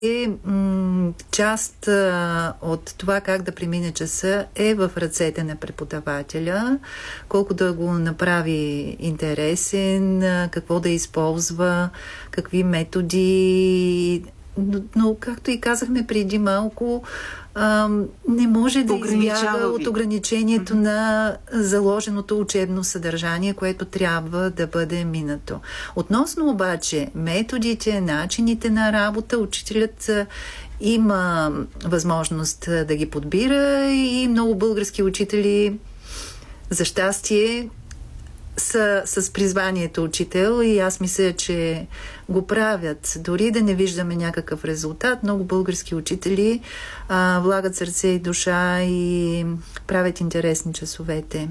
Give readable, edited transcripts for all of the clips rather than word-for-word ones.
Част от това как да премине часа е в ръцете на преподавателя, колко да го направи интересен, какво да използва, какви методи. Но както и казахме преди малко, не може да избяга от ограничението на заложеното учебно съдържание, което трябва да бъде минато. Относно обаче методите, начините на работа, учителят има възможност да ги подбира и много български учители, за щастие, са с призванието учител и аз мисля, че го правят. Дори да не виждаме някакъв резултат, много български учители влагат сърце и душа и правят интересни часовете.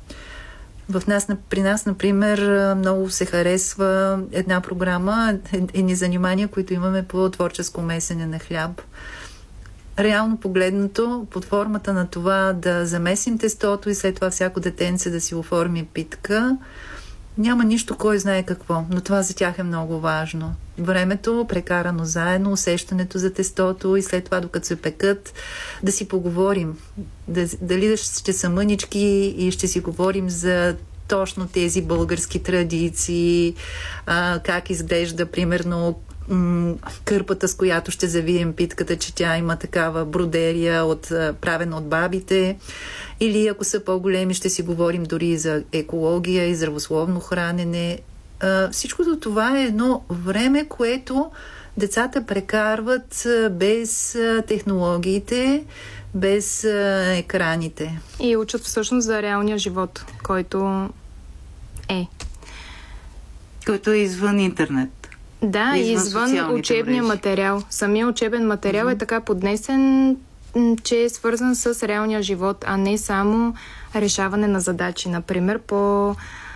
При нас, например, много се харесва една програма, едни занимания, които имаме по творческо месене на хляб. Реално погледнато, под формата на това да замесим тестото и след това всяко детенце да си оформи питка, няма нищо кой знае какво, но това за тях е много важно. Времето, прекарано заедно, усещането за тестото и след това, докато се пекат, да си поговорим. Дали ще са мънички и ще си говорим за точно тези български традиции, как изглежда, примерно, кърпата, с която ще завием питката, че тя има такава бродерия, правена от бабите. Или ако са по-големи, ще си говорим дори за екология и здравословно хранене. Всичкото това е едно време, което децата прекарват без технологиите, без екраните. И учат всъщност за реалния живот, който е. Който е извън интернет. Да, извън учебния материал. Самия учебен материал е така поднесен, че е свързан с реалния живот, а не само решаване на задачи. Например, по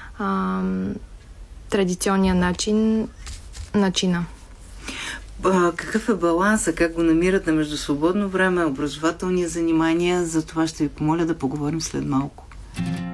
традиционния начина. Какъв е баланса? Как го намирате между свободно време, образователни занимания? За това ще ви помоля да поговорим след малко.